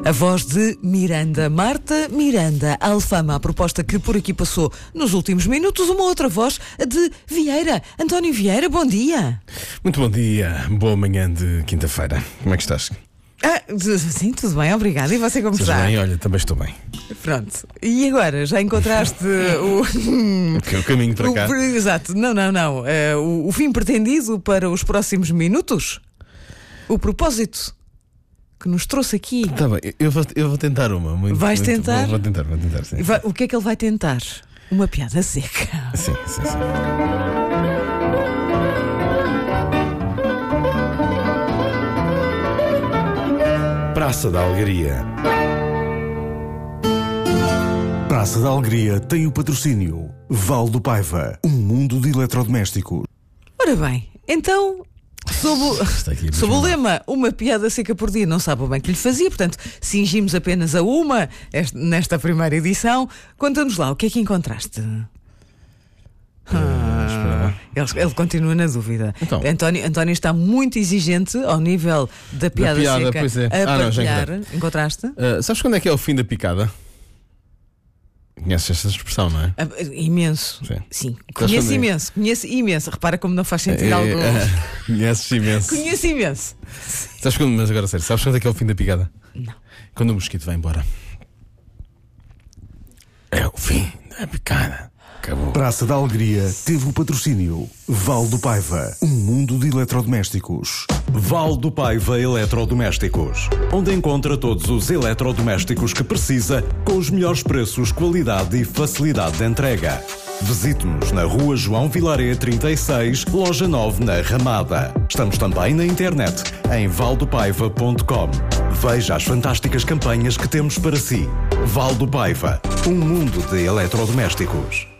A voz de Miranda. Marta Miranda, Alfama, a proposta que por aqui passou nos últimos minutos. Uma outra voz, a de Vieira. António Vieira, bom dia. Muito bom dia, boa manhã de quinta-feira. Como é que estás? Sim, tudo bem, obrigada. E você como está? Bem? Olha, também estou bem. Pronto. E agora, já encontraste o caminho para cá? Exato, não. O fim pretendido para os próximos minutos? O propósito que nos trouxe aqui. Está bem, eu vou tentar uma. Vais tentar? Vou tentar, sim. O que é que ele vai tentar? Uma piada seca. Sim. Praça da Alegria. Praça da Alegria tem o patrocínio Val do Paiva, um mundo de eletrodomésticos. Ora bem, então, sob o lema uma piada seca por dia, não sabe o bem que lhe fazia, portanto, cingimos apenas a uma nesta primeira edição. Conta-nos lá, o que é que encontraste? Ele continua na dúvida. Então. António está muito exigente ao nível da piada seca. Pois é. A Não, já partilhar. Encontraste? Sabes quando é que é o fim da picada? Conheces esta expressão, não é? Imenso. Sim. Conheço imenso. Repara como não faz sentido algum. Conheces imenso. Conheço imenso. Mas agora sério, sabes quando é que é o fim da picada? Não. Quando o mosquito vai embora. É o fim da picada. Acabou. Praça da Alegria teve o patrocínio Val do Paiva, um mundo de eletrodomésticos. Val do Paiva Eletrodomésticos, onde encontra todos os eletrodomésticos que precisa, com os melhores preços, qualidade e facilidade de entrega. Visite-nos na Rua João Vilaré 36, Loja 9, na Ramada. Estamos também na internet, em valdopaiva.com. Veja as fantásticas campanhas que temos para si. Val do Paiva, um mundo de eletrodomésticos.